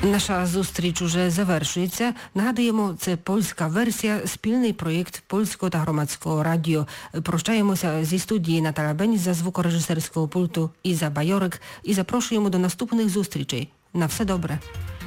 Наша зустріч уже завершується. Нагадуємо, це польська версія, спільний проєкт Польського та Громадського радіо. Прощаємося зі студії Наталя Бень, за звукорежисерського пульту Іза Байорик і запрошуємо до наступних зустрічей. На все добре.